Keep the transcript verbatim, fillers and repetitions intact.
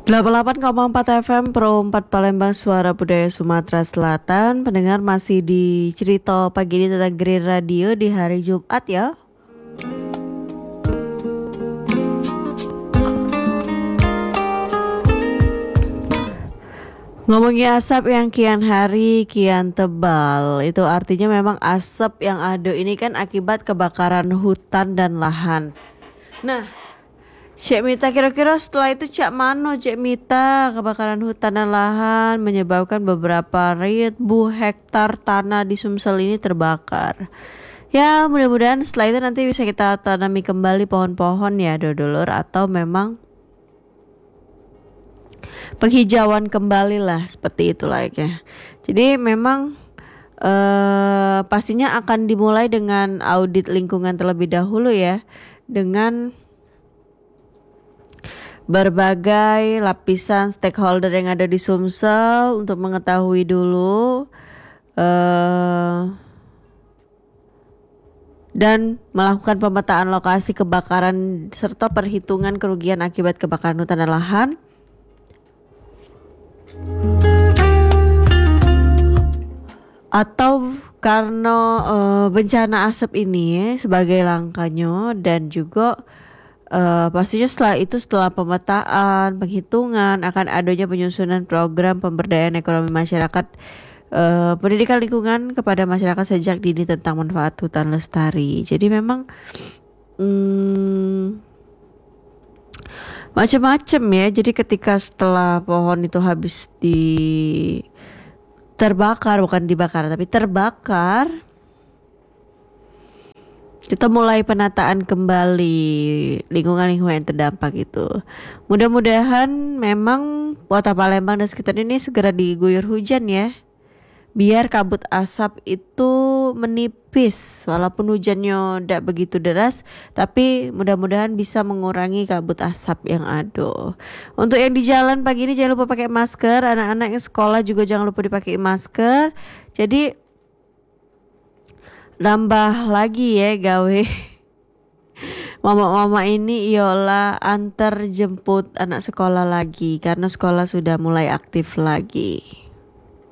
delapan puluh delapan koma empat F M Pro empat Palembang Suara Budaya Sumatera Selatan. Pendengar masih di cerita pagi ini tentang Green Radio di hari Jumat ya. Ngomongin asap yang kian hari kian tebal, itu artinya memang asap yang ada ini kan akibat kebakaran hutan dan lahan. Nah, Cek Mita, kira-kira setelah itu Cak Mano Cek Mita, kebakaran hutan dan lahan menyebabkan beberapa ribu hektar tanah di Sumsel ini terbakar. Ya, mudah-mudahan setelah itu nanti bisa kita tanami kembali pohon-pohon ya dodolor, atau memang penghijauan kembali lah, seperti itu layaknya. Jadi memang eh, pastinya akan dimulai dengan audit lingkungan terlebih dahulu ya, dengan berbagai lapisan stakeholder yang ada di Sumsel untuk mengetahui dulu uh, dan melakukan pemetaan lokasi kebakaran serta perhitungan kerugian akibat kebakaran hutan dan lahan. Atau karena uh, bencana asap ini sebagai langkahnya, dan juga Uh, pastinya setelah itu, setelah pemetaan, penghitungan, akan adanya penyusunan program pemberdayaan ekonomi masyarakat, uh, pendidikan lingkungan kepada masyarakat sejak dini tentang manfaat hutan lestari. Jadi memang hmm, macam-macam ya. Jadi ketika setelah pohon itu habis di terbakar, bukan dibakar tapi terbakar, kita mulai penataan kembali lingkungan-lingkungan yang terdampak itu. Mudah-mudahan memang Kota Palembang dan sekitar ini segera diguyur hujan ya, biar kabut asap itu menipis. Walaupun hujannya tidak begitu deras, tapi mudah-mudahan bisa mengurangi kabut asap yang ada. Untuk yang di jalan pagi ini jangan lupa pakai masker. Anak-anak yang sekolah juga jangan lupa dipakai masker. Jadi nambah lagi ya gawe mama-mama ini, yola antar jemput anak sekolah lagi karena sekolah sudah mulai aktif lagi.